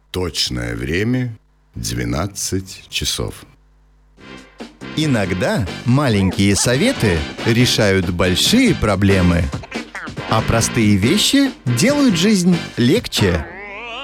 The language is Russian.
Точное время 12 часов. Иногда маленькие советы решают большие проблемы, а простые вещи делают жизнь легче.